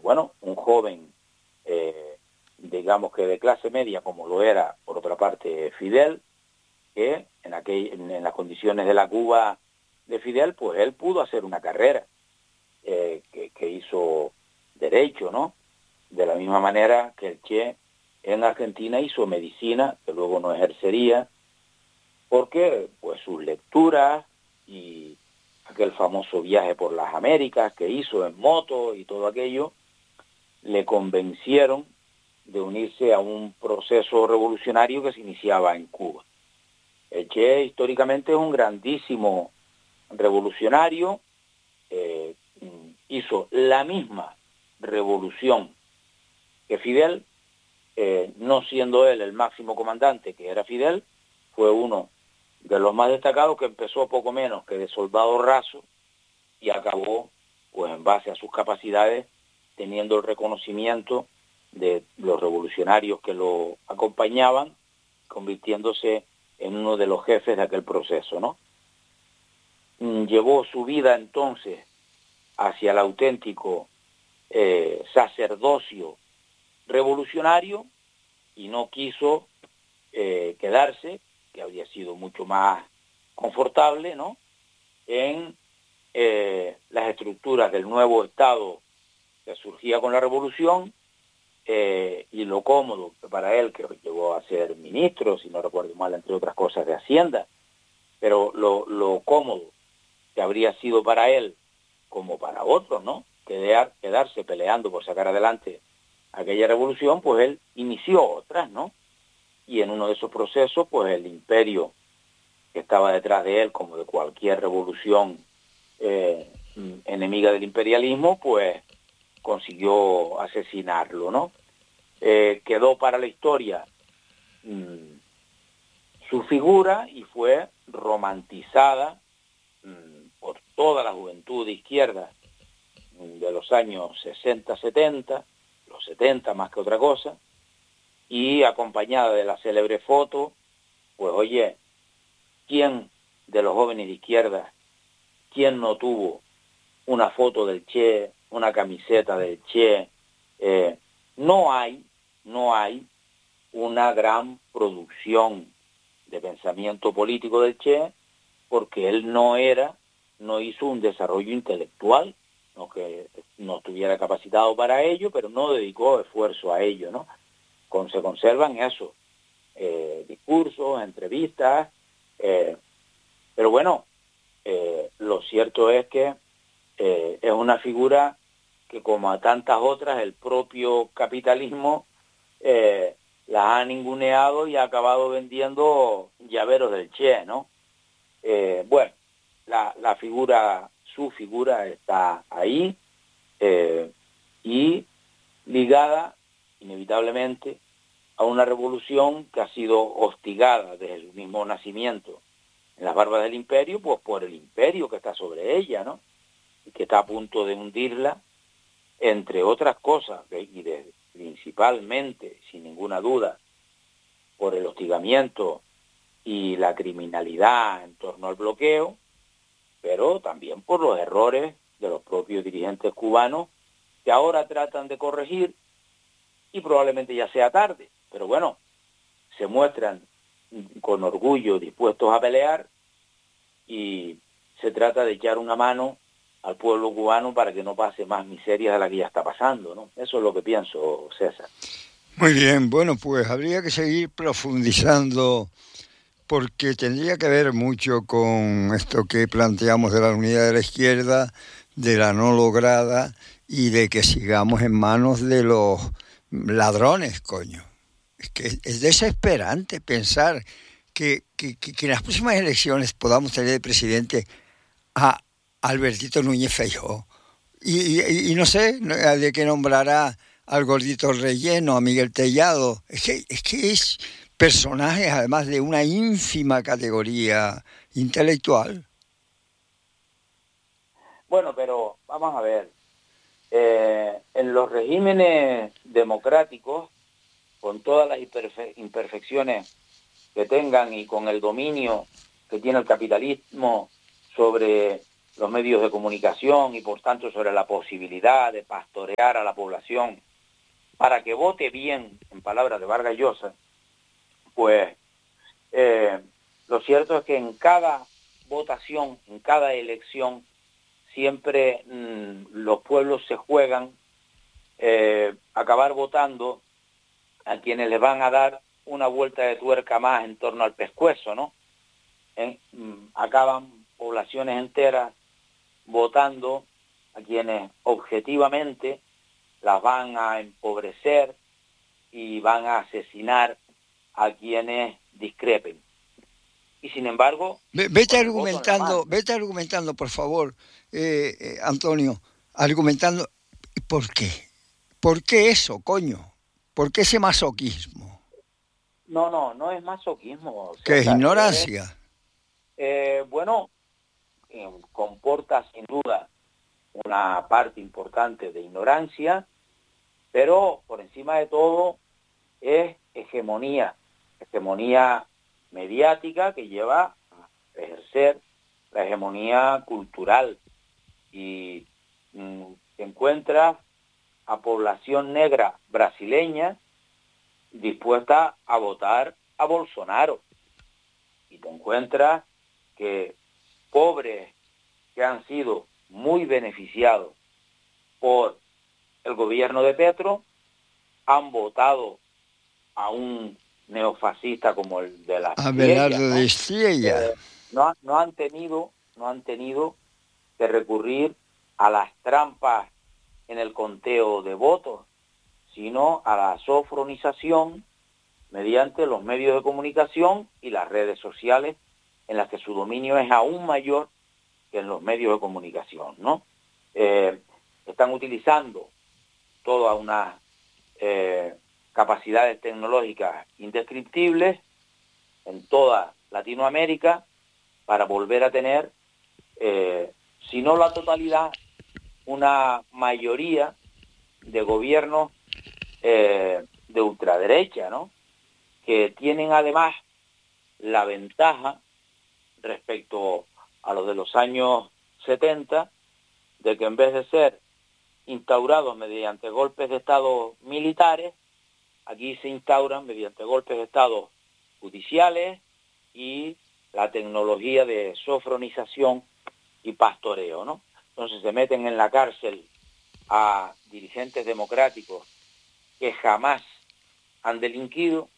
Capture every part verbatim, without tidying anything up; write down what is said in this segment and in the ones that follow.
bueno, un joven, eh, digamos que de clase media, como lo era, por otra parte, Fidel, que en, aquel, en, en las condiciones de la Cuba de Fidel, pues él pudo hacer una carrera, eh, que, que hizo derecho, ¿no? De la misma manera que el Che en Argentina hizo medicina, que luego no ejercería, porque pues sus lecturas y aquel famoso viaje por las Américas que hizo en moto y todo aquello, le convencieron de unirse a un proceso revolucionario que se iniciaba en Cuba. El Che históricamente es un grandísimo revolucionario, eh, hizo la misma revolución que Fidel, eh, no siendo él el máximo comandante que era Fidel, fue uno de los más destacados, que empezó poco menos que de soldado raso y acabó, pues en base a sus capacidades, teniendo el reconocimiento de los revolucionarios que lo acompañaban, convirtiéndose en uno de los jefes de aquel proceso, ¿no? Llevó su vida entonces hacia el auténtico eh, sacerdocio revolucionario y no quiso eh, quedarse, que habría sido mucho más confortable, ¿no?, en eh, las estructuras del nuevo Estado que surgía con la revolución, eh, y lo cómodo que para él, que llegó a ser ministro, si no recuerdo mal, entre otras cosas, de Hacienda, pero lo, lo cómodo que habría sido para él, como para otros, ¿no?, Quedar, quedarse peleando por sacar adelante aquella revolución, pues él inició otras, ¿no? Y en uno de esos procesos, pues el imperio que estaba detrás de él, como de cualquier revolución eh, enemiga del imperialismo, pues consiguió asesinarlo, ¿no? Eh, quedó para la historia mmm, su figura y fue romantizada mmm, por toda la juventud de izquierda de los años sesenta, setenta, los setenta más que otra cosa, y acompañada de la célebre foto, pues oye, ¿quién de los jóvenes de izquierda, quién no tuvo una foto del Che, una camiseta del Che? Eh, no hay, no hay una gran producción de pensamiento político del Che, porque él no era, no hizo un desarrollo intelectual, no que no estuviera capacitado para ello, pero no dedicó esfuerzo a ello, ¿no? Con, se conservan eso, eh, discursos, entrevistas, eh, pero bueno, eh, lo cierto es que eh, es una figura que, como a tantas otras, el propio capitalismo eh, la ha ninguneado y ha acabado vendiendo llaveros del Che, ¿no? Eh, bueno, la, la figura, su figura está ahí, eh, y ligada inevitablemente a una revolución que ha sido hostigada desde el mismo nacimiento en las barbas del imperio, pues por el imperio que está sobre ella, ¿no? Y que está a punto de hundirla, entre otras cosas, y de, principalmente, sin ninguna duda, por el hostigamiento y la criminalidad en torno al bloqueo, pero también por los errores de los propios dirigentes cubanos, que ahora tratan de corregir, y probablemente ya sea tarde, pero bueno, se muestran con orgullo dispuestos a pelear, y se trata de echar una mano al pueblo cubano para que no pase más miseria de la que ya está pasando, ¿no? Eso es lo que pienso, César. Muy bien, bueno, pues habría que seguir profundizando, porque tendría que ver mucho con esto que planteamos de la unidad de la izquierda, de la no lograda, y de que sigamos en manos de los ladrones, coño. Es que es desesperante pensar que, que, que, que en las próximas elecciones podamos tener de presidente a Albertito Núñez Feijóo. Y, y, y no sé de qué nombrará al gordito relleno, a Miguel Tellado. Es que es, que es personajes además de una ínfima categoría intelectual. Bueno, pero vamos a ver. Eh, en los regímenes democráticos, con todas las imperfe- imperfecciones que tengan y con el dominio que tiene el capitalismo sobre los medios de comunicación y por tanto sobre la posibilidad de pastorear a la población para que vote bien, en palabras de Vargas Llosa, pues eh, lo cierto es que en cada votación, en cada elección, siempre mmm, los pueblos se juegan eh, acabar votando a quienes les van a dar una vuelta de tuerca más en torno al pescuezo, ¿no? Eh, mmm, acaban poblaciones enteras votando a quienes objetivamente las van a empobrecer y van a asesinar a quienes discrepen. Y sin embargo... Vete argumentando, vete argumentando, por favor, eh, eh, Antonio, argumentando, ¿por qué? ¿Por qué eso, coño? ¿Por qué ese masoquismo? No, no, no es masoquismo. César, ¿Qué es ignorancia? Es, eh, bueno, eh, comporta sin duda una parte importante de ignorancia, pero por encima de todo es hegemonía, hegemonía mediática que lleva a ejercer la hegemonía cultural y mmm, se encuentra a población negra brasileña dispuesta a votar a Bolsonaro y te encuentras que pobres que han sido muy beneficiados por el gobierno de Petro han votado a un neofascista como el de las Abelardo ¿no? de Estrella. Eh, no, no han tenido, no han tenido que recurrir a las trampas en el conteo de votos, sino a la sofronización mediante los medios de comunicación y las redes sociales, en las que su dominio es aún mayor que en los medios de comunicación, ¿no? Eh, están utilizando toda una eh, capacidades tecnológicas indescriptibles en toda Latinoamérica para volver a tener, eh, si no la totalidad, una mayoría de gobiernos eh, de ultraderecha, ¿no? Que tienen además la ventaja respecto a los de los años setenta, de que en vez de ser instaurados mediante golpes de Estado militares, aquí se instauran mediante golpes de Estado judiciales y la tecnología de sofronización y pastoreo, ¿no? Entonces se meten en la cárcel a dirigentes democráticos que jamás han delinquido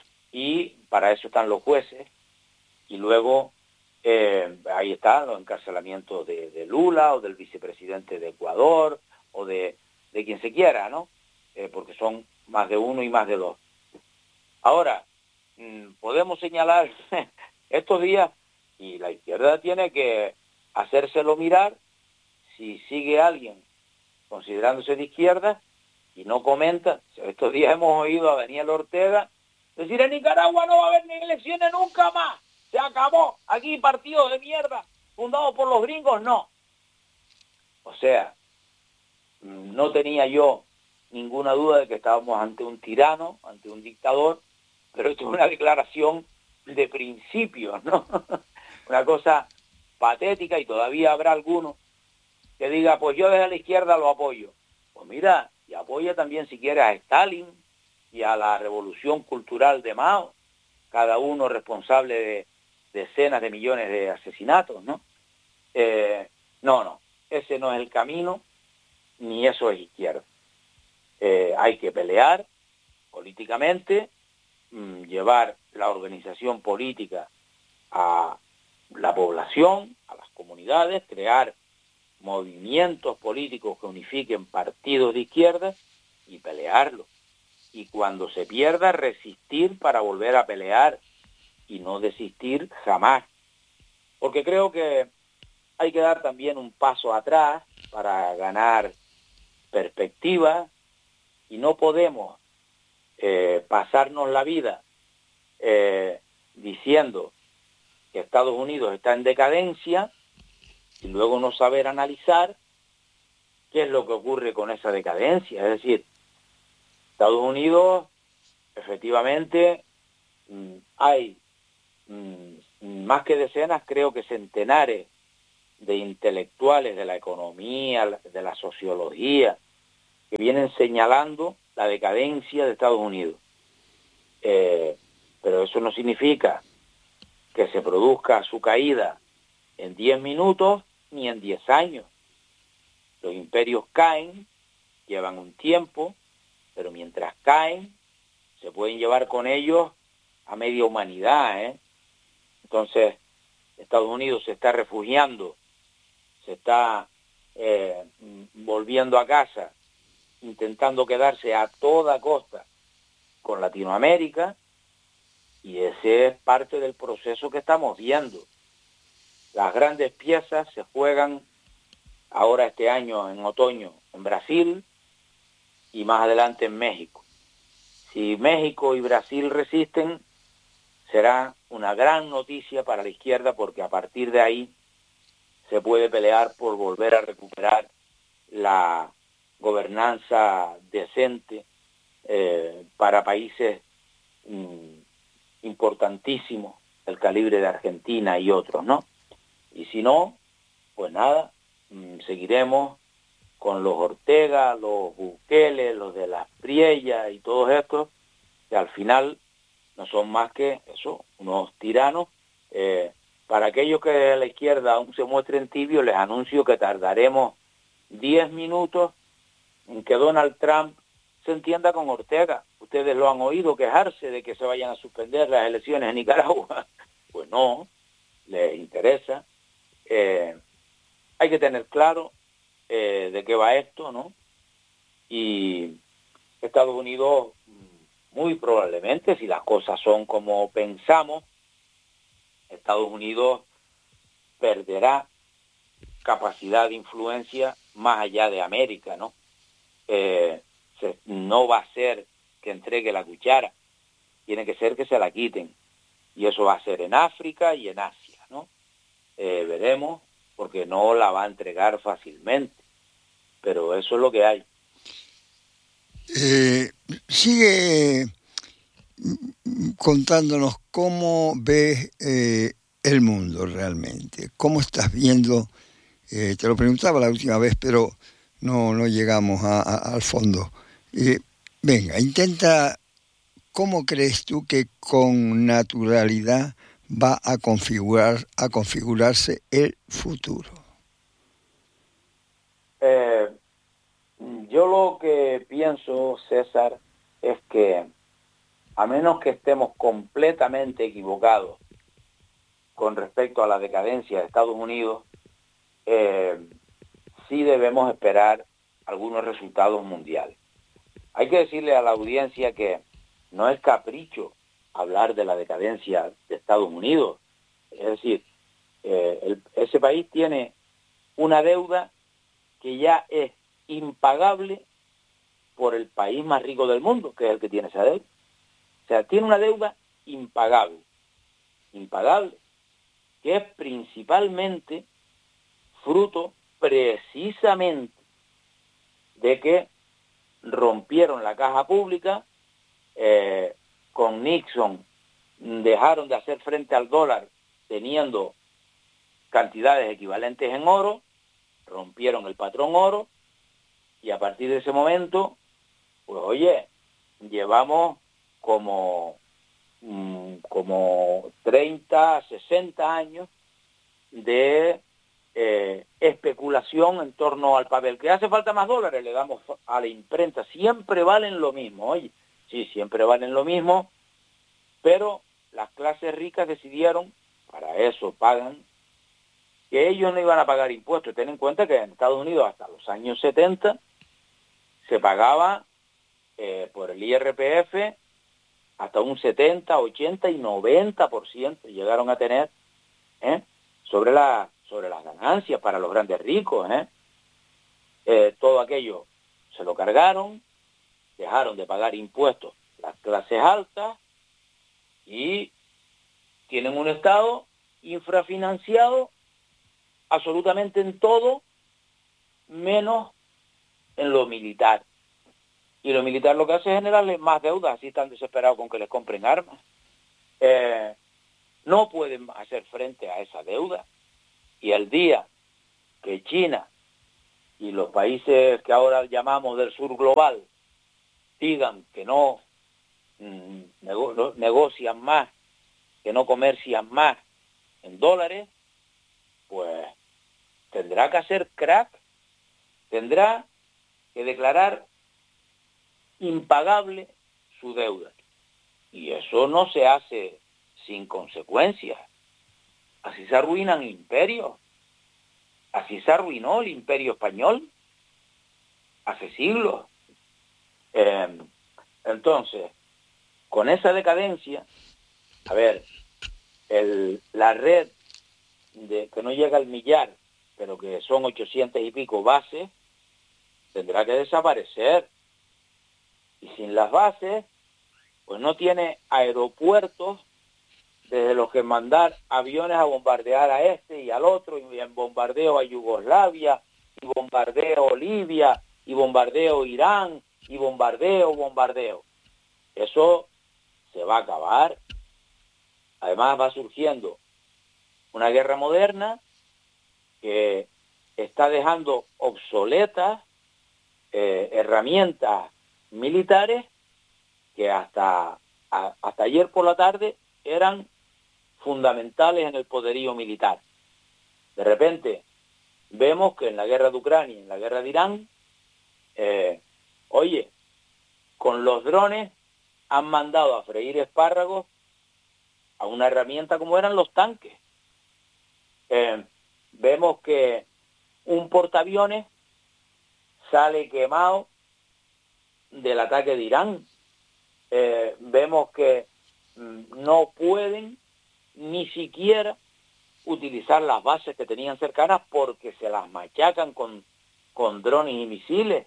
y para eso están los jueces y luego eh, ahí están los encarcelamientos de, de Lula o del vicepresidente de Ecuador o de, de quien se quiera, ¿no? Eh, porque son más de uno y más de dos. Ahora, mmm, podemos señalar estos días y la izquierda tiene que hacérselo mirar si sigue alguien considerándose de izquierda y no comenta. Estos días hemos oído a Daniel Ortega decir en Nicaragua no va a haber ni elecciones nunca más, se acabó, aquí partidos de mierda fundados por los gringos, no. O sea, no tenía yo ninguna duda de que estábamos ante un tirano, ante un dictador, pero esto es una declaración de principios, ¿no? Una cosa patética y todavía habrá alguno que diga, pues yo desde la izquierda lo apoyo. Pues mira, y apoya también si quiere a Stalin y a la revolución cultural de Mao, cada uno responsable de decenas de millones de asesinatos, ¿no? Eh, no, no, ese no es el camino, ni eso es izquierda. Eh, hay que pelear políticamente, mmm, llevar la organización política a la población, a las comunidades, crear movimientos políticos que unifiquen partidos de izquierda y pelearlo. Y cuando se pierda, resistir para volver a pelear y no desistir jamás. Porque creo que hay que dar también un paso atrás para ganar perspectiva y no podemos eh, pasarnos la vida eh, diciendo que Estados Unidos está en decadencia y luego no saber analizar qué es lo que ocurre con esa decadencia. Es decir, Estados Unidos, efectivamente, mmm, hay mmm, más que decenas, creo que centenares de intelectuales de la economía, de la sociología, que vienen señalando la decadencia de Estados Unidos. Eh, pero eso no significa que se produzca su caída en diez minutos ni en diez años. Los imperios caen, llevan un tiempo, pero mientras caen, se pueden llevar con ellos a media humanidad, ¿eh? Entonces, Estados Unidos se está refugiando, se está eh, volviendo a casa, intentando quedarse a toda costa con Latinoamérica, y ese es parte del proceso que estamos viendo. Las grandes piezas se juegan ahora este año, en otoño, en Brasil y más adelante en México. Si México y Brasil resisten, será una gran noticia para la izquierda, porque a partir de ahí se puede pelear por volver a recuperar la gobernanza decente eh, para países mm, importantísimos, del calibre de Argentina y otros, ¿no? Y si no, pues nada, mmm, seguiremos con los Ortega, los Bukele, los de las Priellas y todos estos, que al final no son más que eso, unos tiranos. Eh, para aquellos que de la izquierda aún se muestren tibios, les anuncio que tardaremos diez minutos en que Donald Trump se entienda con Ortega. Ustedes lo han oído quejarse de que se vayan a suspender las elecciones en Nicaragua. Pues no, les interesa. Eh, hay que tener claro eh, de qué va esto, ¿no? Y Estados Unidos, muy probablemente, si las cosas son como pensamos, Estados Unidos perderá capacidad de influencia más allá de América, ¿no? Eh, se, no va a ser que entregue la cuchara, tiene que ser que se la quiten, y eso va a ser en África y en Asia, ¿no? Eh, veremos, porque no la va a entregar fácilmente, pero eso es lo que hay. Eh, sigue contándonos cómo ves eh, el mundo realmente, cómo estás viendo, eh, te lo preguntaba la última vez, pero no, no llegamos a, a, al fondo. Eh, venga, intenta, ¿cómo crees tú que con naturalidad va a configurar, a configurarse el futuro? Eh, yo lo que pienso, César, es que a menos que estemos completamente equivocados con respecto a la decadencia de Estados Unidos, eh, sí debemos esperar algunos resultados mundiales. Hay que decirle a la audiencia que no es capricho hablar de la decadencia de Estados Unidos. Es decir, eh, el, ese país tiene una deuda que ya es impagable por el país más rico del mundo, que es el que tiene esa deuda. O sea, tiene una deuda impagable, impagable, que es principalmente fruto precisamente de que rompieron la caja pública, eh, con Nixon dejaron de hacer frente al dólar teniendo cantidades equivalentes en oro, rompieron el patrón oro, y a partir de ese momento, pues oye, llevamos como, mmm, como treinta, sesenta años de eh, especulación en torno al papel. ¿Que hace falta más dólares? Le damos a la imprenta. Siempre valen lo mismo, oye, sí, siempre valen lo mismo, pero las clases ricas decidieron, para eso pagan, que ellos no iban a pagar impuestos. Ten en cuenta que en Estados Unidos hasta los años setenta se pagaba eh, por el I R P F hasta un setenta, ochenta y noventa por ciento llegaron a tener ¿eh? sobre, la, sobre las ganancias para los grandes ricos. ¿eh? Eh, todo aquello se lo cargaron, dejaron de pagar impuestos las clases altas y tienen un Estado infrafinanciado absolutamente en todo, menos en lo militar. Y lo militar lo que hace es generarles más deudas, así están desesperados con que les compren armas. Eh, no pueden hacer frente a esa deuda. Y el día que China y los países que ahora llamamos del sur global digan que no, mm, nego- no negocian más, que no comercian más en dólares, pues tendrá que hacer crack, tendrá que declarar impagable su deuda. Y eso no se hace sin consecuencias. Así se arruinan imperios. Así se arruinó el imperio español hace siglos. Eh, entonces, con esa decadencia, a ver, el, la red de que no llega al millar, pero que son ochocientas y pico bases, tendrá que desaparecer. Y sin las bases, pues no tiene aeropuertos desde los que mandar aviones a bombardear a este y al otro, y en bombardeo a Yugoslavia, y bombardeo Libia, y bombardeo Irán, y bombardeo, bombardeo. Eso se va a acabar. Además va surgiendo una guerra moderna que está dejando obsoletas eh, herramientas militares que hasta, a, hasta ayer por la tarde eran fundamentales en el poderío militar. De repente vemos que en la guerra de Ucrania y en la guerra de Irán, eh, oye, con los drones han mandado a freír espárragos a una herramienta como eran los tanques. Eh, vemos que un portaaviones sale quemado del ataque de Irán. Eh, vemos que mm, no pueden ni siquiera utilizar las bases que tenían cercanas porque se las machacan con, con drones y misiles.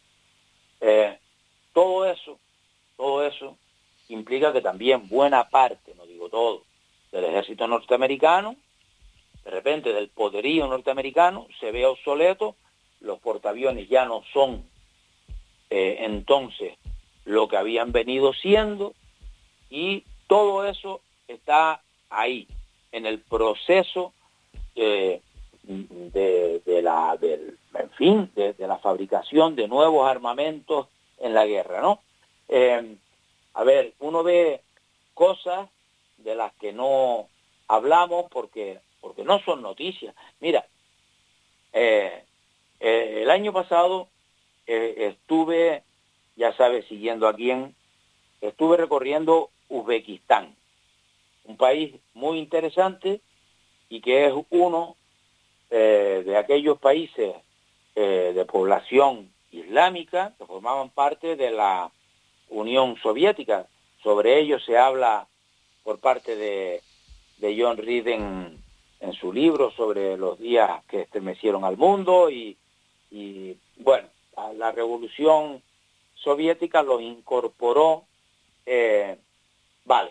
Eh, todo eso, todo eso implica que también buena parte, no digo todo, del ejército norteamericano, de repente del poderío norteamericano, se ve obsoleto, los portaaviones ya no son eh, entonces lo que habían venido siendo, y todo eso está ahí, en el proceso eh, de, de la, del, en fin, de, de la fabricación de nuevos armamentos en la guerra, ¿no? Eh, a ver, uno ve cosas de las que no hablamos porque, porque no son noticias. Mira, eh, eh, el año pasado eh, estuve, ya sabes, siguiendo a quién, estuve recorriendo Uzbekistán, un país muy interesante y que es uno eh, de aquellos países eh, de población islámica que formaban parte de la Unión Soviética. Sobre ello se habla por parte de, de John Reed en, en su libro sobre los días que estremecieron al mundo y, y bueno, la, la revolución soviética los incorporó. Eh, vale.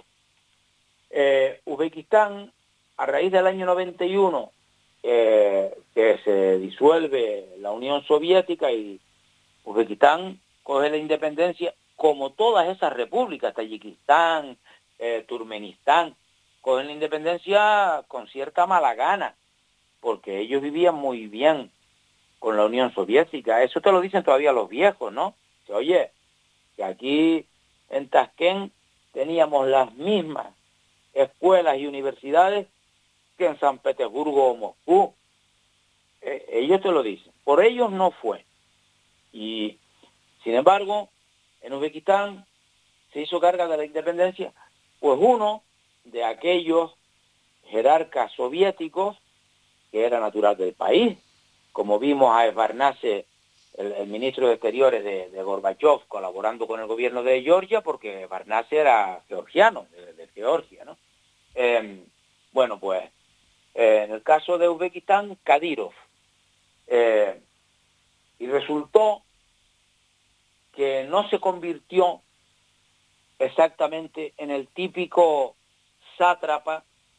Eh, Uzbekistán, a raíz del año noventa y uno, eh, que se disuelve la Unión Soviética y Uzbekistán coge la independencia, como todas esas repúblicas, Tayikistán, eh, Turkmenistán, cogen la independencia con cierta mala gana, porque ellos vivían muy bien con la Unión Soviética. Eso te lo dicen todavía los viejos, ¿no? Que, oye, que aquí en Tashkent teníamos las mismas escuelas y universidades que en San Petersburgo o Moscú. Eh, ellos te lo dicen. Por ellos no fue. Y, sin embargo, en Uzbekistán se hizo carga de la independencia, pues uno de aquellos jerarcas soviéticos que era natural del país, como vimos a Esbarnase, el, el ministro de Exteriores de, de Gorbachev, colaborando con el gobierno de Georgia, porque Esbarnase era georgiano, de, de Georgia, ¿no? Eh, bueno, pues, eh, en el caso de Uzbekistán, Kadyrov. Eh, y resultó que no se convirtió exactamente en el típico sátrapa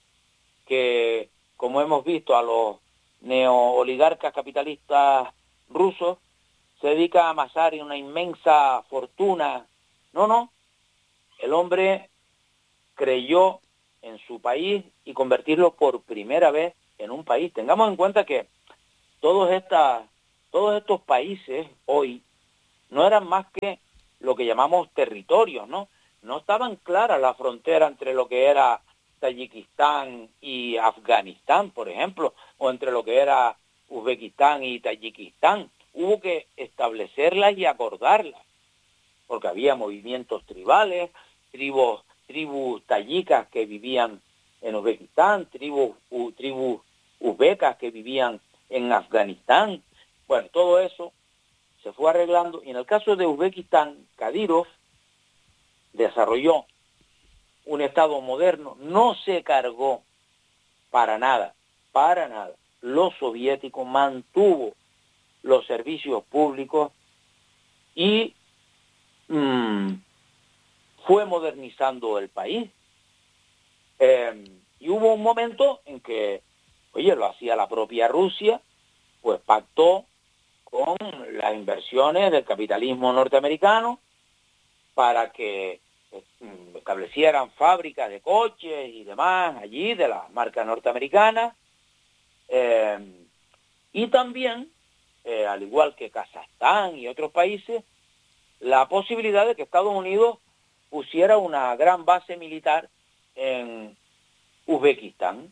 que, como hemos visto a los neooligarcas capitalistas rusos, se dedica a amasar una inmensa fortuna. No, no. El hombre creyó en su país y convertirlo por primera vez en un país. Tengamos en cuenta que todos, estas, todos estos países hoy no eran más que lo que llamamos territorios, ¿no? No estaban claras las fronteras entre lo que era Tayikistán y Afganistán, por ejemplo, o entre lo que era Uzbekistán y Tayikistán. Hubo que establecerlas y acordarlas, porque había movimientos tribales, tribus, tribus tayicas que vivían en Uzbekistán, tribus, u, tribus uzbecas que vivían en Afganistán. Bueno, todo eso se fue arreglando, y en el caso de Uzbekistán, Kadyrov desarrolló un Estado moderno, no se cargó para nada, para nada. Lo soviético mantuvo los servicios públicos y mmm, fue modernizando el país. Eh, y hubo un momento en que, oye, lo hacía la propia Rusia, pues pactó con las inversiones del capitalismo norteamericano para que establecieran fábricas de coches y demás allí, de las marcas norteamericanas, eh, y también, eh, al igual que Kazajstán y otros países, la posibilidad de que Estados Unidos pusiera una gran base militar en Uzbekistán.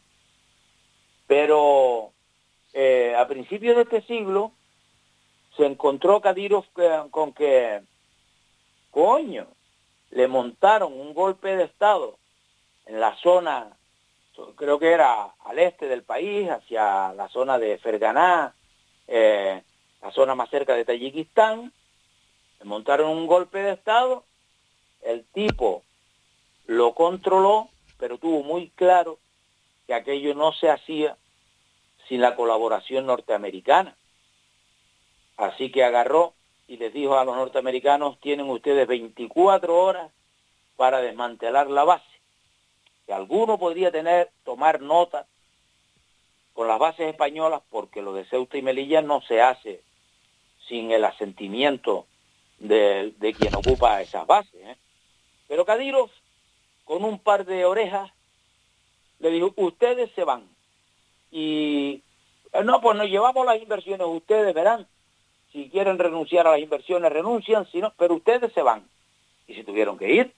Pero eh, a principios de este siglo se encontró Kadyrov con que, coño, le montaron un golpe de Estado en la zona, creo que era al este del país, hacia la zona de Ferganá, eh, la zona más cerca de Tayikistán. Le montaron un golpe de Estado, el tipo lo controló, pero tuvo muy claro que aquello no se hacía sin la colaboración norteamericana. Así que agarró y les dijo a los norteamericanos: tienen ustedes veinticuatro horas para desmantelar la base. Que alguno podría tener, tomar nota con las bases españolas, porque lo de Ceuta y Melilla no se hace sin el asentimiento de, de quien ocupa esas bases, ¿eh? Pero Kadyrov, con un par de orejas, le dijo: ustedes se van. Y no, pues nos llevamos las inversiones, ustedes verán. Si quieren renunciar a las inversiones, renuncian, si no, pero ustedes se van. Y se tuvieron que ir.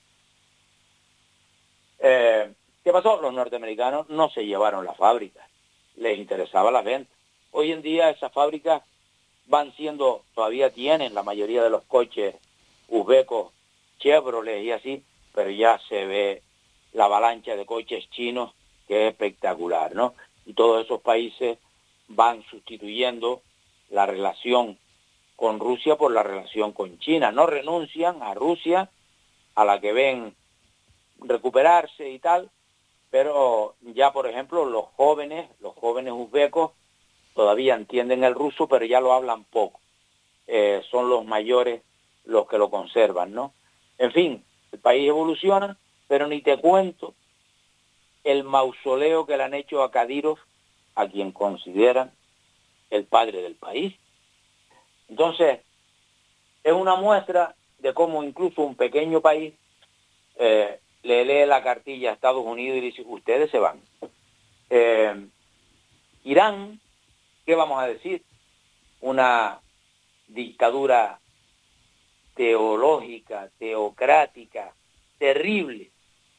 Eh, ¿Qué pasó? Los norteamericanos no se llevaron las fábricas, les interesaba la venta. Hoy en día esas fábricas van siendo, todavía tienen la mayoría de los coches uzbecos, Chevrolet y así, pero ya se ve la avalancha de coches chinos, que es espectacular, ¿no? Y todos esos países van sustituyendo la relación con Rusia por la relación con China. No renuncian a Rusia, a la que ven recuperarse y tal, pero ya, por ejemplo, los jóvenes, los jóvenes uzbecos todavía entienden el ruso, pero ya lo hablan poco. Eh, son los mayores los que lo conservan, ¿no? En fin, el país evoluciona, pero ni te cuento el mausoleo que le han hecho a Kadyrov, a quien consideran el padre del país. Entonces, es una muestra de cómo incluso un pequeño país eh, le lee la cartilla a Estados Unidos y dice: ustedes se van. Eh, Irán, ¿qué vamos a decir? Una dictadura teológica, teocrática, terrible,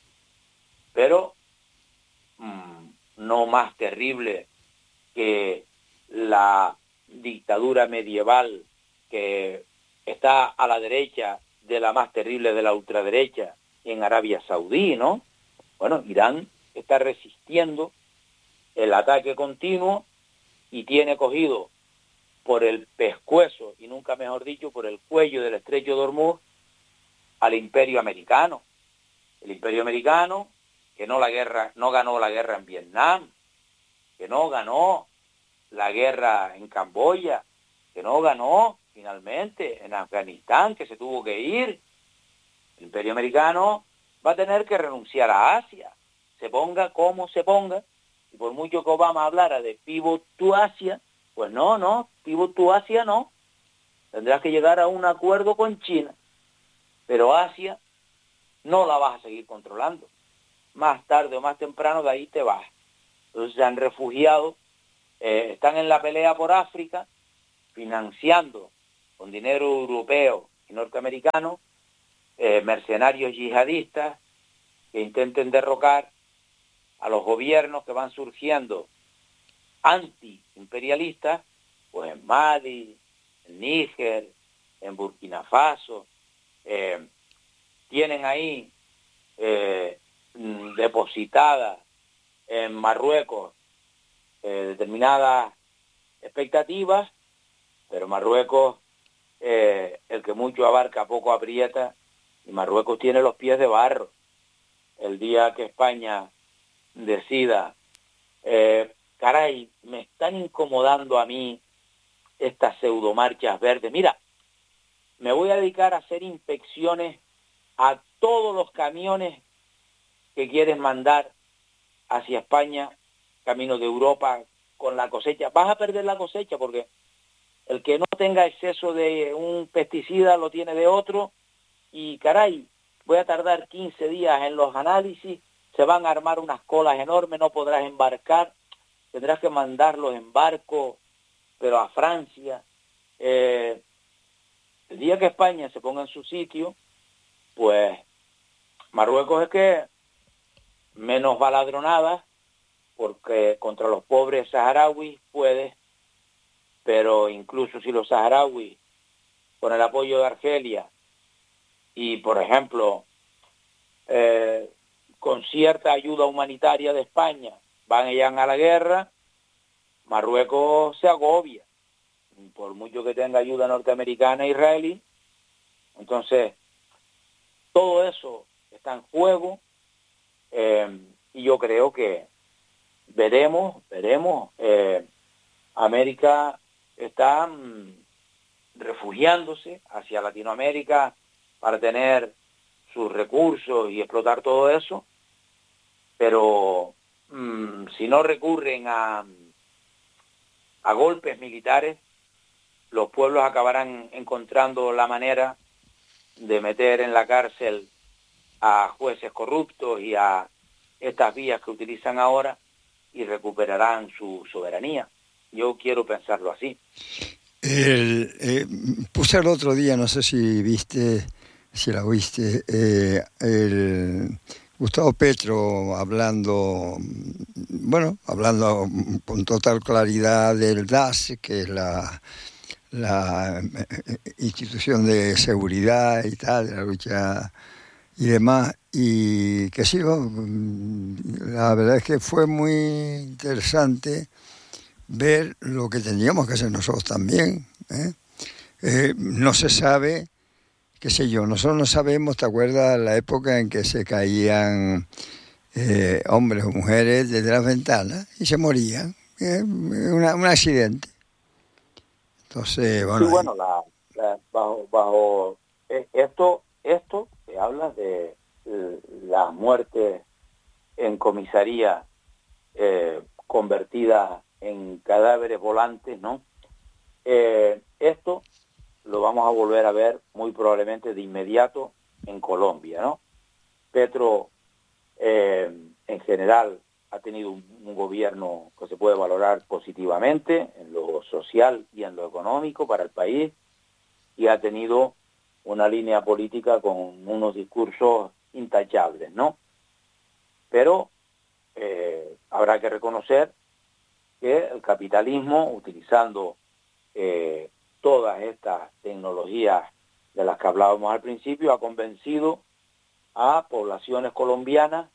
pero mmm, no más terrible que la dictadura medieval que está a la derecha de la más terrible de la ultraderecha en Arabia Saudí, ¿no? Bueno, Irán está resistiendo el ataque continuo y tiene cogido por el pescuezo, y nunca mejor dicho, por el cuello del estrecho de Hormuz al imperio americano. El imperio americano que no, la guerra, no ganó la guerra en Vietnam, que no ganó la guerra en Camboya, que no ganó finalmente en Afganistán, que se tuvo que ir. El imperio americano va a tener que renunciar a Asia, se ponga como se ponga, y por mucho que Obama hablara de pivot to Asia, pues no, no, pivot to Asia no. Tendrás que llegar a un acuerdo con China, pero Asia no la vas a seguir controlando. Más tarde o más temprano de ahí te vas. Entonces se han refugiado eh, están en la pelea por África, financiando con dinero europeo y norteamericano eh, mercenarios yihadistas que intenten derrocar a los gobiernos que van surgiendo anti-imperialistas, pues en Mali, en Níger, en Burkina Faso. Eh, tienen ahí eh, depositadas en Marruecos eh, determinadas expectativas, pero Marruecos, eh, el que mucho abarca, poco aprieta, y Marruecos tiene los pies de barro. El día que España decida, eh, caray, me están incomodando a mí estas pseudomarchas verdes. Mira, me voy a dedicar a hacer inspecciones a todos los camiones que quieren mandar hacia España, camino de Europa, con la cosecha. Vas a perder la cosecha porque el que no tenga exceso de un pesticida lo tiene de otro, y caray, voy a tardar quince días en los análisis, se van a armar unas colas enormes, no podrás embarcar, tendrás que mandarlos en barco, pero a Francia. Eh, el día que España se ponga en su sitio, pues Marruecos es que menos baladronadas, porque contra los pobres saharauis puede, pero incluso si los saharauis, con el apoyo de Argelia y, por ejemplo, eh, con cierta ayuda humanitaria de España, van y a la guerra, Marruecos se agobia, por mucho que tenga ayuda norteamericana e israelí. Entonces, todo eso está en juego, eh, y yo creo que veremos, veremos, eh, América está mm, refugiándose hacia Latinoamérica para tener sus recursos y explotar todo eso, pero mmm, si no recurren a, a golpes militares, los pueblos acabarán encontrando la manera de meter en la cárcel a jueces corruptos y a estas vías que utilizan ahora, y recuperarán su soberanía. Yo quiero pensarlo así. El, eh, puse el otro día, no sé si viste, si la oíste, eh, el Gustavo Petro hablando, bueno, hablando con total claridad del D A S, que es la, la institución de seguridad y tal, de la lucha y demás, y que sí, la verdad es que fue muy interesante ver lo que tendríamos que hacer nosotros también, ¿eh? Eh, no se sabe, qué sé yo, nosotros no sabemos, ¿te acuerdas la época en que se caían eh, hombres o mujeres desde las ventanas y se morían? ¿Eh? Una, un accidente. Entonces, bueno... Sí, bueno, la, la, bajo, bajo eh, esto, esto que hablas de eh, las muertes en comisaría eh, convertidas en cadáveres volantes, ¿no? Eh, esto lo vamos a volver a ver muy probablemente de inmediato en Colombia, ¿no? Petro, eh, en general, ha tenido un, un gobierno que se puede valorar positivamente en lo social y en lo económico para el país, y ha tenido una línea política con unos discursos intachables, ¿no? Pero eh, habrá que reconocer que el capitalismo, utilizando eh, todas estas tecnologías de las que hablábamos al principio, ha convencido a poblaciones colombianas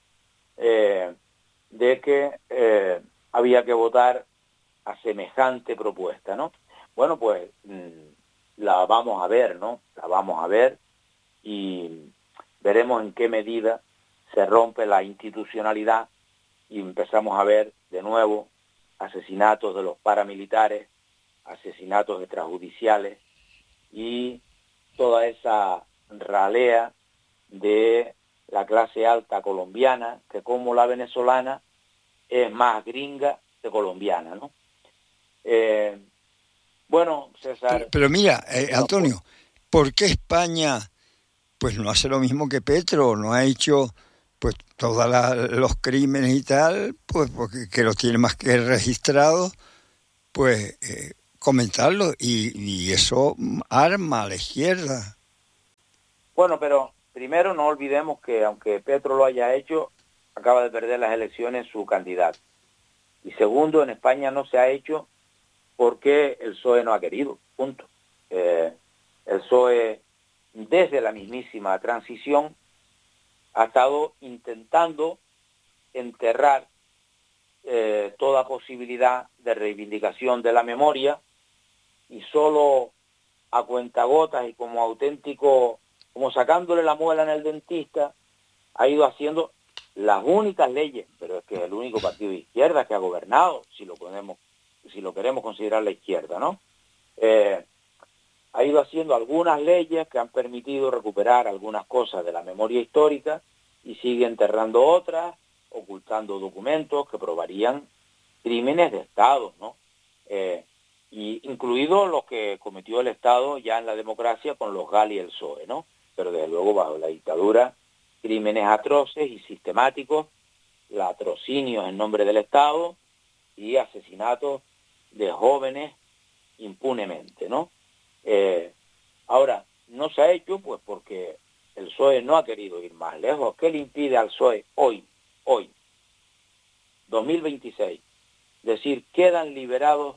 eh, de que eh, había que votar a semejante propuesta, ¿no? Bueno, pues mmm, la vamos a ver, ¿no? La vamos a ver y veremos en qué medida se rompe la institucionalidad y empezamos a ver de nuevo asesinatos de los paramilitares, asesinatos extrajudiciales y toda esa ralea de la clase alta colombiana, que como la venezolana es más gringa que colombiana, ¿no? Eh, bueno, César... Pero, pero mira, eh, Antonio, ¿por qué España pues no hace lo mismo que Petro? No ha hecho, pues todos los crímenes y tal, pues porque que los tiene más que registrados, pues eh, comentarlo, y, y eso arma a la izquierda. Bueno, pero primero no olvidemos que aunque Petro lo haya hecho, acaba de perder las elecciones su candidato. Y segundo, en España no se ha hecho porque el P S O E no ha querido, punto. Eh, el P S O E, desde la mismísima transición, ha estado intentando enterrar eh, toda posibilidad de reivindicación de la memoria, y solo a cuentagotas y como auténtico, como sacándole la muela en el dentista, ha ido haciendo las únicas leyes, pero es que es el único partido de izquierda que ha gobernado, si lo podemos, si lo queremos considerar la izquierda, ¿no? Eh, ha ido haciendo algunas leyes que han permitido recuperar algunas cosas de la memoria histórica y sigue enterrando otras, ocultando documentos que probarían crímenes de Estado, ¿no? Eh, y incluidos los que cometió el Estado ya en la democracia con los G A L y el P S O E, ¿no? Pero desde luego bajo la dictadura, crímenes atroces y sistemáticos, latrocinios en nombre del Estado y asesinatos de jóvenes impunemente, ¿no? Eh, ahora, no se ha hecho pues porque el P S O E no ha querido ir más lejos. ¿Qué le impide al P S O E hoy, hoy, dos mil veintiséis, decir quedan liberados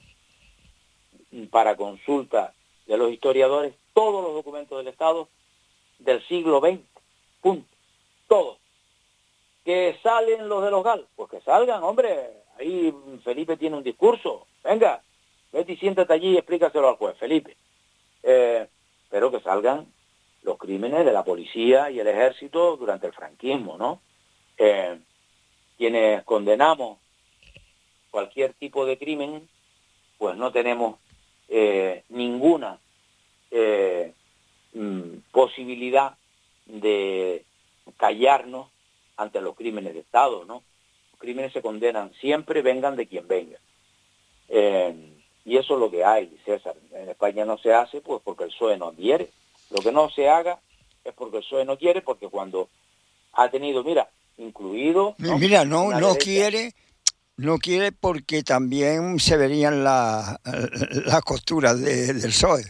para consulta de los historiadores todos los documentos del Estado del siglo veinte, punto, todos? ¿Que salen los de los G A L? Pues que salgan, hombre. Ahí Felipe tiene un discurso. Venga, vete y siéntate allí y explícaselo al juez, Felipe. Eh, pero que salgan los crímenes de la policía y el ejército durante el franquismo, ¿no? Eh, quienes condenamos cualquier tipo de crimen, pues no tenemos eh, ninguna eh, mm, posibilidad de callarnos ante los crímenes de Estado, ¿no? Los crímenes se condenan siempre, vengan de quien venga. Eh, y eso es lo que hay, César. En España no se hace pues porque el P S O E no quiere. Lo que no se haga es porque el P S O E no quiere, porque cuando ha tenido, mira, incluido, ¿no? Mira, no, Una no derecha. quiere, no quiere porque también se verían las la costuras de, del P S O E.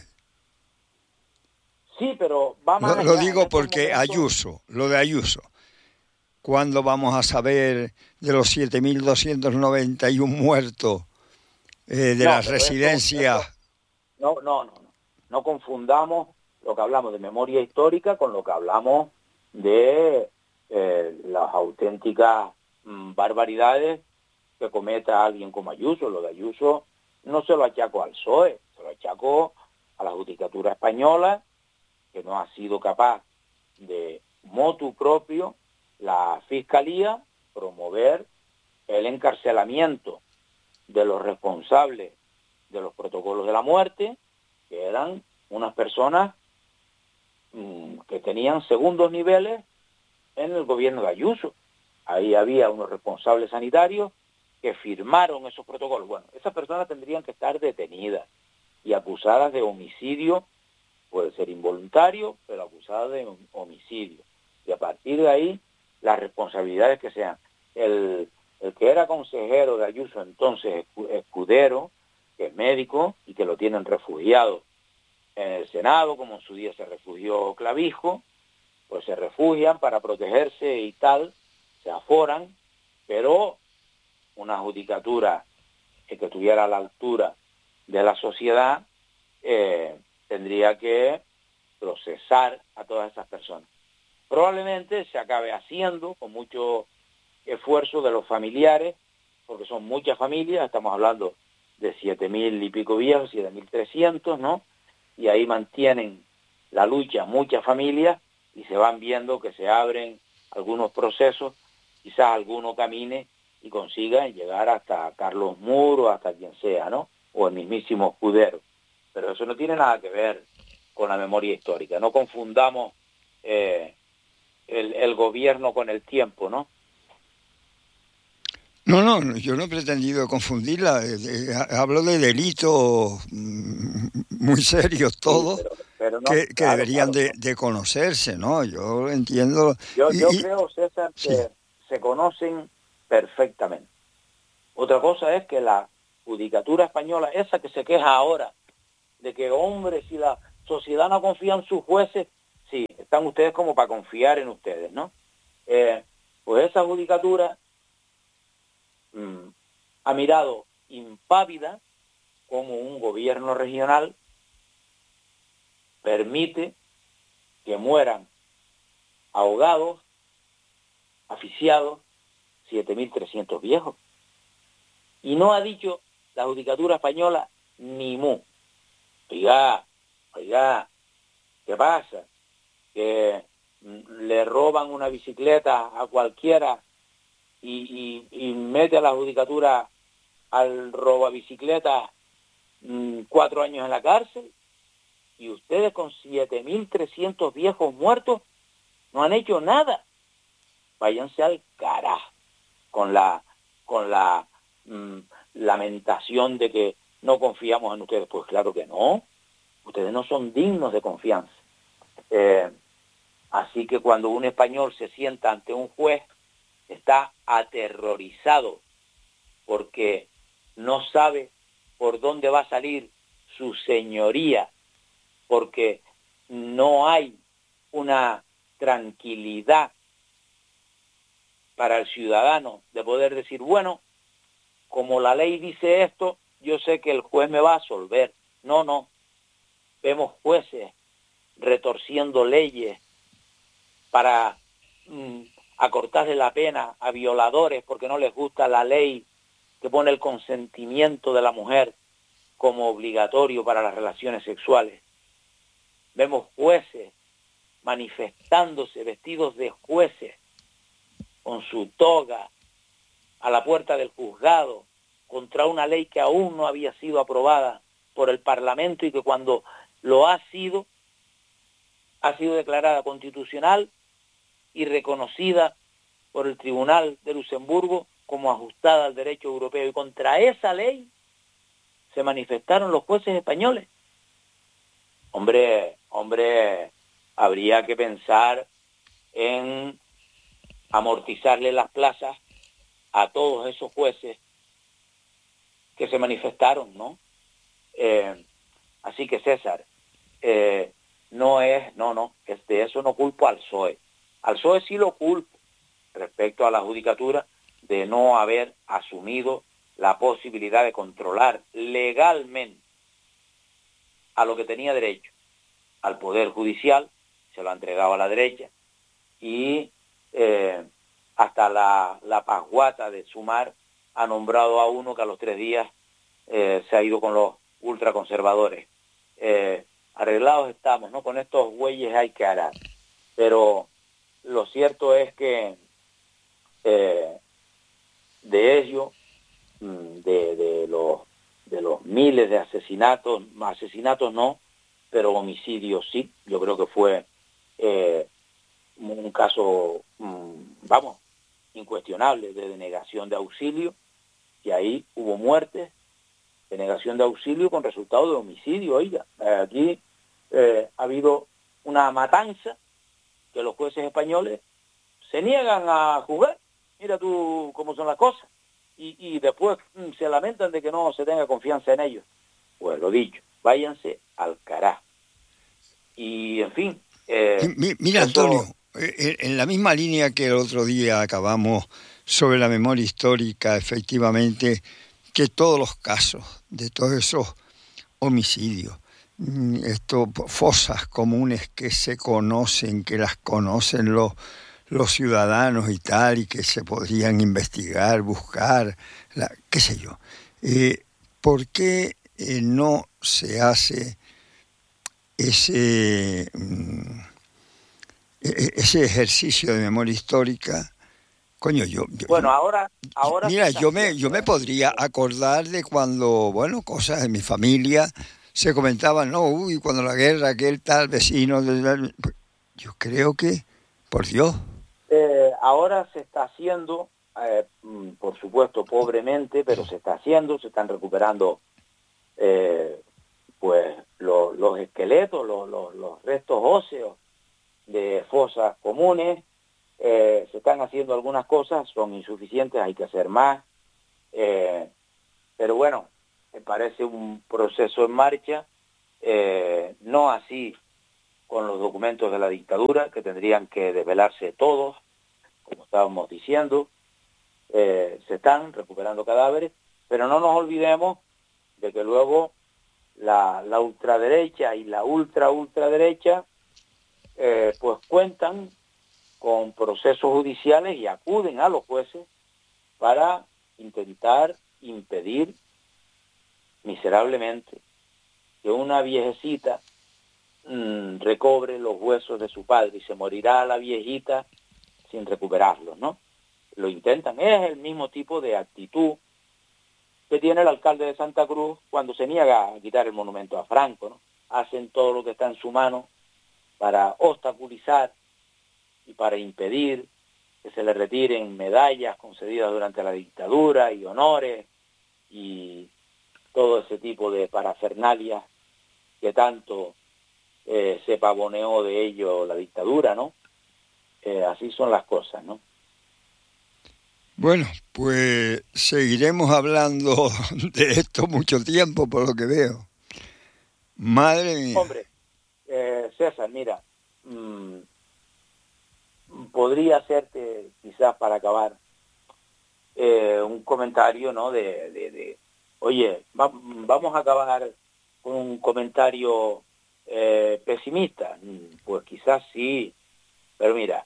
Sí, pero va más Lo, lo allá. En digo estos porque momentos, Ayuso, lo de Ayuso. ¿Cuándo vamos a saber de los siete mil doscientos noventa y uno muertos eh, de no, las pero eso, residencias? eso, no, no, no, no. No confundamos lo que hablamos de memoria histórica con lo que hablamos de eh, las auténticas mm, barbaridades que cometa alguien como Ayuso. Lo de Ayuso no se lo achaco al P S O E, se lo achaco a la judicatura española, que no ha sido capaz de motu propio la Fiscalía promover el encarcelamiento de los responsables de los protocolos de la muerte, que eran unas personas mmm, que tenían segundos niveles en el gobierno de Ayuso. Ahí había unos responsables sanitarios que firmaron esos protocolos. Bueno, esas personas tendrían que estar detenidas y acusadas de homicidio, puede ser involuntario, pero acusadas de homicidio. Y a partir de ahí, las responsabilidades que sean. El, el que era consejero de Ayuso entonces, Escudero, que es médico y que lo tienen refugiado en el Senado, como en su día se refugió Clavijo, pues se refugian para protegerse y tal, se aforan, pero una judicatura que estuviera a la altura de la sociedad eh, tendría que procesar a todas esas personas. Probablemente se acabe haciendo con mucho esfuerzo de los familiares, porque son muchas familias, estamos hablando de siete mil y pico viejos, siete mil trescientos, ¿no? Y ahí mantienen la lucha muchas familias y se van viendo que se abren algunos procesos, quizás alguno camine y consiga llegar hasta Carlos Muro, hasta quien sea, ¿no? O el mismísimo Escudero. Pero eso no tiene nada que ver con la memoria histórica. No confundamos eh, el, el gobierno con el tiempo, ¿no? No, no, no, yo no he pretendido confundirla. eh, eh, Hablo de delitos mm, muy serios Sí, todos pero, pero no, que, que claro, deberían claro. de, No. de conocerse, ¿no? Yo entiendo. Yo, yo Y, y creo, César, sí, que se conocen perfectamente. Otra cosa es que la judicatura española, esa que se queja ahora, de que, hombre, si la sociedad no confía en sus jueces, sí, están ustedes como para confiar en ustedes, ¿no? Eh, pues esa judicatura mmm, ha mirado impávida como un gobierno regional permite que mueran ahogados, asfixiados, siete mil trescientos viejos. Y no ha dicho la judicatura española ni mu. Oiga, oiga, ¿qué pasa? Que le roban una bicicleta a cualquiera y, y, y mete a la judicatura al robabicicleta mmm, cuatro años en la cárcel, y ustedes con siete mil trescientos viejos muertos no han hecho nada. Váyanse al carajo con la con la mmm, lamentación de que no confiamos en ustedes. Pues claro que no, ustedes no son dignos de confianza. Eh, así que cuando un español se sienta ante un juez, está aterrorizado porque no sabe por dónde va a salir su señoría, porque no hay una tranquilidad para el ciudadano de poder decir, bueno, como la ley dice esto, yo sé que el juez me va a absolver. No, no. Vemos jueces retorciendo leyes para mmm, acortarle la pena a violadores porque no les gusta la ley que pone el consentimiento de la mujer como obligatorio para las relaciones sexuales. Vemos jueces manifestándose vestidos de jueces con su toga a la puerta del juzgado contra una ley que aún no había sido aprobada por el Parlamento y que cuando lo ha sido, ha sido declarada constitucional y reconocida por el Tribunal de Luxemburgo como ajustada al derecho europeo. Y contra esa ley se manifestaron los jueces españoles. Hombre, hombre, habría que pensar en amortizarle las plazas a todos esos jueces que se manifestaron, ¿no? Eh, así que César, eh, no es, no, no, es de eso no culpo al P S O E. Al P S O E sí lo culpo respecto a la judicatura de no haber asumido la posibilidad de controlar legalmente a lo que tenía derecho, al Poder Judicial, se lo ha entregado a la derecha, y eh, hasta la, la pasguata de Sumar ha nombrado a uno que a los tres días eh, se ha ido con los ultraconservadores. Eh, arreglados estamos, ¿no? Con estos bueyes hay que arar. Pero lo cierto es que eh, de ello, de, de, los, de los miles de asesinatos, asesinatos no, pero homicidios sí, yo creo que fue eh, un caso, vamos, incuestionable de denegación de auxilio, y ahí hubo muertes, denegación de auxilio con resultado de homicidio. Oiga, aquí eh, ha habido una matanza que los jueces españoles se niegan a juzgar. Mira tú cómo son las cosas. Y, y después mmm, se lamentan de que no se tenga confianza en ellos. Pues lo dicho, váyanse al carajo. Y, en fin... Eh, Mira, eso... Antonio, en la misma línea que el otro día acabamos sobre la memoria histórica, efectivamente, que todos los casos de todos esos homicidios, estos fosas comunes que se conocen, que las conocen los, los ciudadanos y tal, y que se podrían investigar, buscar, la, qué sé yo. Eh, ¿Por qué eh, no se hace ese, ese ejercicio de memoria histórica? Coño, yo, yo bueno, ahora, ahora mira, yo me, yo me podría acordar de cuando, bueno, cosas de mi familia se comentaban, no, uy, cuando la guerra, aquel tal vecino, yo creo que, por Dios. Eh, ahora se está haciendo eh, por supuesto, pobremente, pero se está haciendo, se están recuperando eh, pues lo, los esqueletos, lo, lo, los restos óseos de fosas comunes. Eh, se están haciendo algunas cosas, son insuficientes, hay que hacer más. Eh, pero bueno, me parece un proceso en marcha, eh, no así con los documentos de la dictadura, que tendrían que desvelarse todos, como estábamos diciendo. Eh, se están recuperando cadáveres, pero no nos olvidemos de que luego la, la ultraderecha y la ultra ultraderecha eh, pues cuentan con procesos judiciales y acuden a los jueces para intentar impedir miserablemente que una viejecita mmm, recobre los huesos de su padre, y se morirá la viejita sin recuperarlos, ¿no? Lo intentan. Es el mismo tipo de actitud que tiene el alcalde de Santa Cruz cuando se niega a quitar el monumento a Franco, ¿no? Hacen todo lo que está en su mano para obstaculizar y para impedir que se le retiren medallas concedidas durante la dictadura y honores y todo ese tipo de parafernalias que tanto eh, se pavoneó de ello la dictadura, ¿no? Eh, así son las cosas, ¿no? Bueno, pues seguiremos hablando de esto mucho tiempo, por lo que veo. Madre mía. Hombre, eh, César, mira, mmm, podría hacerte, quizás para acabar, eh, un comentario, ¿no? De, de, de oye, va, vamos a acabar con un comentario eh, pesimista. Pues quizás sí, pero mira,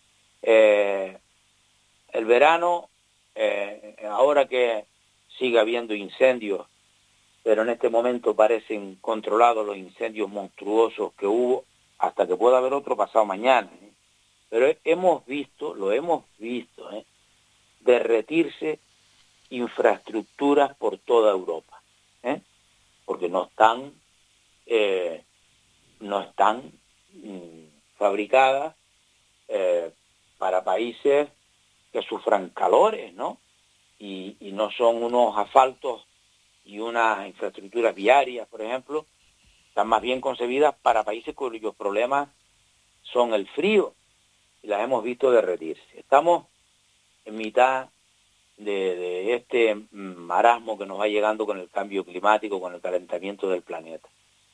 eh, el verano, eh, ahora que sigue habiendo incendios, pero en este momento parecen controlados los incendios monstruosos que hubo, hasta que pueda haber otro pasado mañana, ¿eh? Pero hemos visto, lo hemos visto, ¿eh? derretirse infraestructuras por toda Europa, ¿eh? porque no están, eh, no están mm, fabricadas eh, para países que sufran calores, ¿no? Y, y no son unos asfaltos y unas infraestructuras viarias, por ejemplo, están más bien concebidas para países cuyos problemas son el frío, y las hemos visto derretirse. Estamos en mitad de, de este marasmo que nos va llegando con el cambio climático, con el calentamiento del planeta.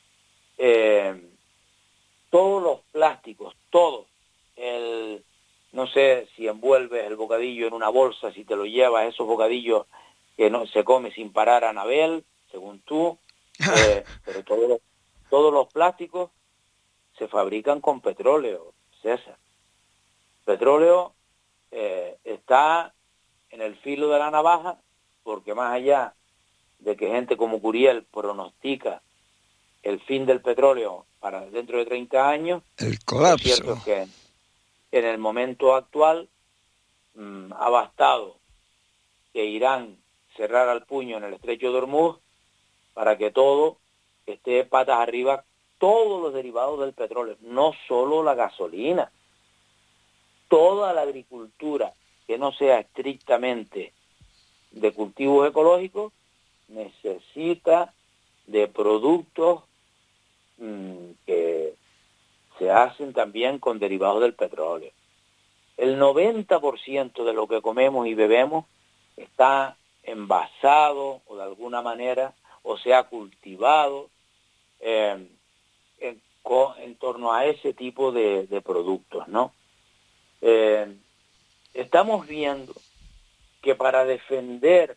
Eh, todos los plásticos, todos, el, no sé si envuelves el bocadillo en una bolsa, si te lo llevas, esos bocadillos que no se come sin parar, Anabel, según tú, eh, pero todos los, todos los plásticos se fabrican con petróleo, César. Petróleo eh, está en el filo de la navaja, porque más allá de que gente como Curiel pronostica el fin del petróleo para dentro de treinta años, el colapso. Lo cierto es que en el momento actual mmm, ha bastado que Irán cerrara el puño en el estrecho de Hormuz para que todo esté patas arriba, todos los derivados del petróleo, no solo la gasolina, toda la agricultura que no sea estrictamente de cultivos ecológicos necesita de productos mmm, que se hacen también con derivados del petróleo. El noventa por ciento de lo que comemos y bebemos está envasado o de alguna manera, o se ha cultivado eh, en, en torno a ese tipo de, de productos, ¿no? Eh, estamos viendo que para defender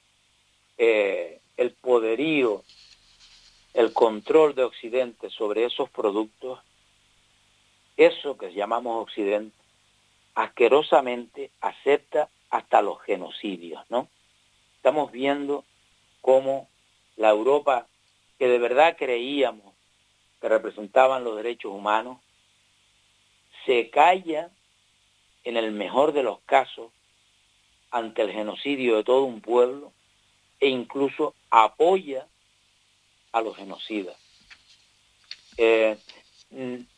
eh, el poderío, el control de Occidente sobre esos productos, eso que llamamos Occidente, asquerosamente acepta hasta los genocidios, ¿no? Estamos viendo cómo la Europa que de verdad creíamos que representaban los derechos humanos, se calla en el mejor de los casos ante el genocidio de todo un pueblo e incluso apoya a los genocidas. Eh,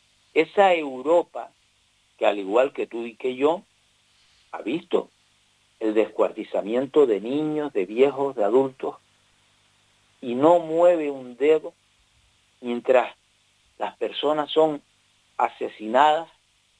esa Europa que al igual que tú y que yo ha visto el descuartizamiento de niños, de viejos, de adultos, y no mueve un dedo mientras las personas son asesinadas,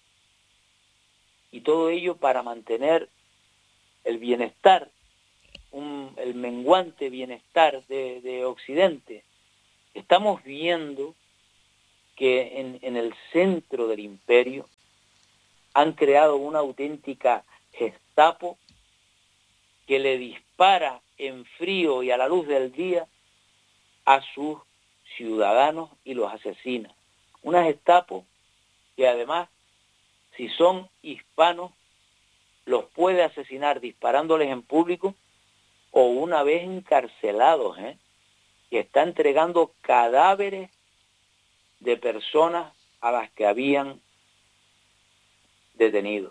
y todo ello para mantener el bienestar, un, el menguante bienestar de, de Occidente. Estamos viendo que en, en el centro del imperio han creado una auténtica Gestapo que le dispara en frío y a la luz del día a sus ciudadanos y los asesina. Una Gestapo que además, si son hispanos, los puede asesinar disparándoles en público o una vez encarcelados, ¿eh? que está entregando cadáveres de personas a las que habían detenido.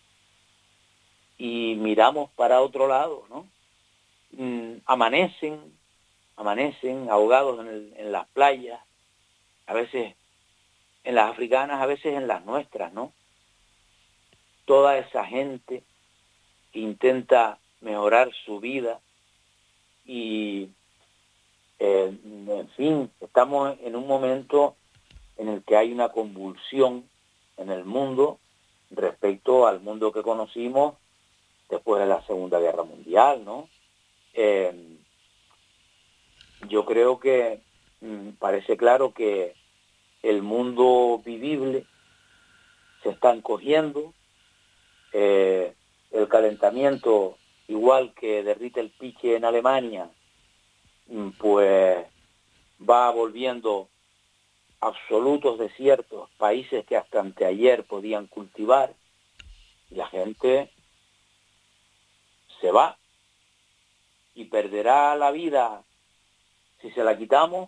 Y miramos para otro lado, ¿no? Mm, amanecen, amanecen ahogados en, el, en las playas, a veces en las africanas, a veces en las nuestras, ¿no? Toda esa gente que intenta mejorar su vida y, eh, en fin, estamos en un momento en el que hay una convulsión en el mundo respecto al mundo que conocimos después de la Segunda Guerra Mundial, ¿no? Eh, yo creo que mm, parece claro que el mundo vivible se está encogiendo, eh, el calentamiento, igual que derrite el piche en Alemania, pues va volviendo absolutos desiertos, países que hasta anteayer podían cultivar, y la gente se va y perderá la vida si se la quitamos,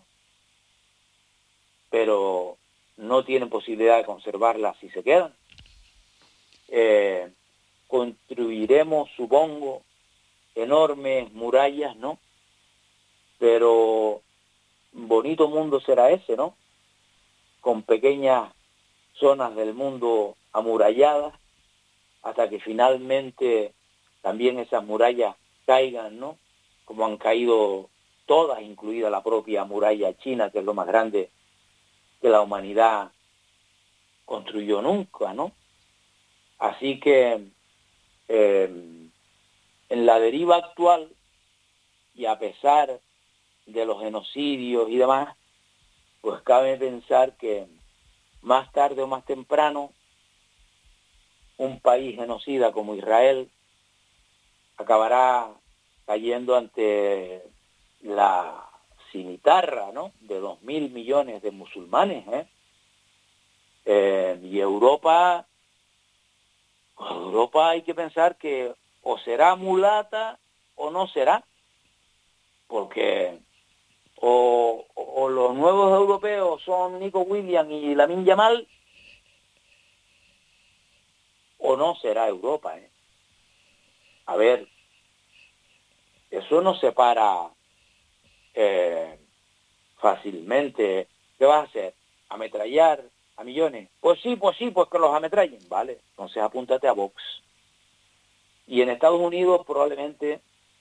pero no tienen posibilidad de conservarla si se quedan. Eh, construiremos, supongo, enormes murallas, ¿no? Pero bonito mundo será ese, ¿no? Con pequeñas zonas del mundo amuralladas, hasta que finalmente también esas murallas caigan, ¿no? Como han caído todas, incluida la propia muralla china, que es lo más grande que la humanidad construyó nunca, ¿no? Así que eh, en la deriva actual, y a pesar de los genocidios y demás, pues cabe pensar que más tarde o más temprano un país genocida como Israel acabará cayendo ante la cimitarra, ¿no?, de dos mil millones de musulmanes, ¿eh? Eh, y Europa, Europa hay que pensar que o será mulata o no será, porque o, o los nuevos europeos son Nico Williams y Lamine Yamal, o no será Europa, ¿eh? A ver, eso no se para eh, fácilmente. ¿Qué vas a hacer? ¿Ametrallar a millones? Pues sí, pues sí, pues que los ametrallen, vale, entonces apúntate a Vox. Y en Estados Unidos probablemente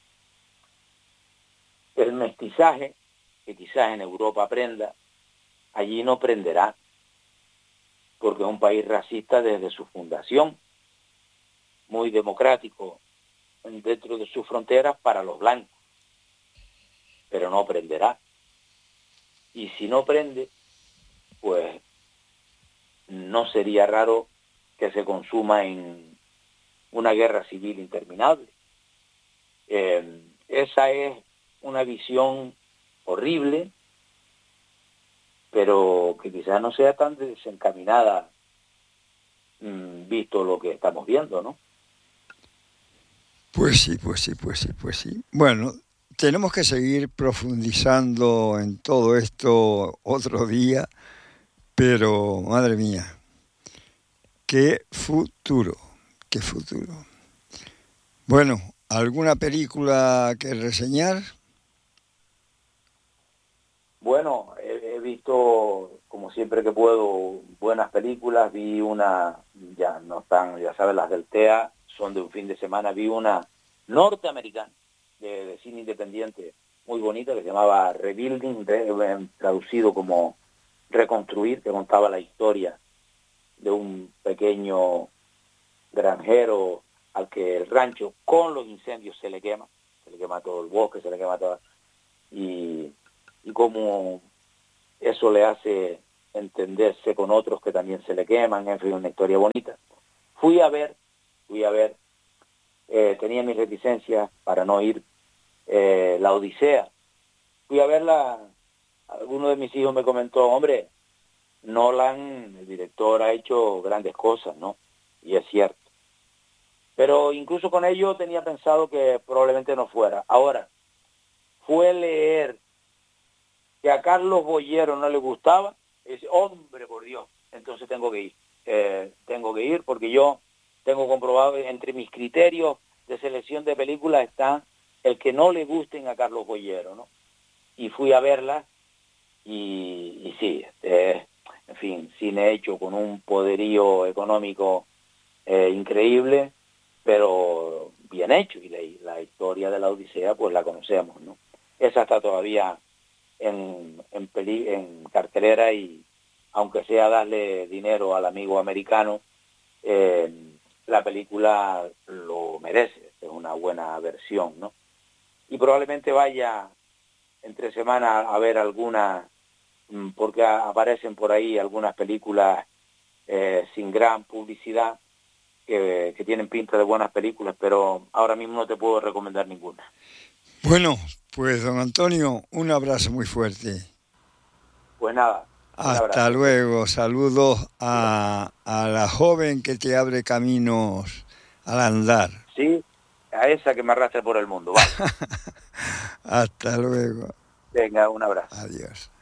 el mestizaje, que quizás en Europa prenda, allí no prenderá, porque es un país racista desde su fundación, muy democrático dentro de sus fronteras para los blancos, pero no prenderá. Y si no prende, pues no sería raro que se consuma en una guerra civil interminable. Eh, esa es una visión horrible, pero que quizás no sea tan desencaminada, mmm, visto lo que estamos viendo, ¿no? Pues sí, pues sí, pues sí, pues sí. Bueno, tenemos que seguir profundizando en todo esto otro día, pero madre mía, qué futuro, qué futuro. Bueno, ¿alguna película que reseñar? Bueno, he, he visto, como siempre que puedo, buenas películas. Vi una, ya no están, ya sabes, las del T E A, son de un fin de semana. Vi una norteamericana de, de cine independiente muy bonita que se llamaba Rebuilding, re, traducido como Reconstruir, que contaba la historia de un pequeño granjero al que el rancho con los incendios se le quema, se le quema todo el bosque, se le quema todo, y, y cómo eso le hace entenderse con otros que también se le queman, en fin, una historia bonita. Fui a ver, fui a ver, eh, tenía mis reticencias para no ir, eh, La Odisea. Fui a verla, alguno de mis hijos me comentó, hombre, Nolan, el director, ha hecho grandes cosas, ¿no? Y es cierto. Pero incluso con ello tenía pensado que probablemente no fuera. Ahora, fue leer que a Carlos Bollero no le gustaba, y dice, hombre, por Dios, entonces tengo que ir. Eh, tengo que ir porque yo tengo comprobado, entre mis criterios de selección de películas está el que no le gusten a Carlos Bollero, ¿no? Y fui a verla y, y sí, eh, en fin, cine hecho con un poderío económico eh, increíble, pero bien hecho, y la, la historia de la Odisea pues la conocemos, ¿no? Esa está todavía en, en, peli, en cartelera y aunque sea darle dinero al amigo americano, eh, la película lo merece, es una buena versión, ¿no? Y probablemente vaya entre semana a ver alguna, porque aparecen por ahí algunas películas eh, sin gran publicidad que, que tienen pinta de buenas películas, pero ahora mismo no te puedo recomendar ninguna. Bueno, pues don Antonio, un abrazo muy fuerte. Pues nada. Hasta luego, saludos a, a la joven que te abre caminos al andar. Sí, a esa que me arrastra por el mundo. Vale. Hasta luego. Venga, un abrazo. Adiós.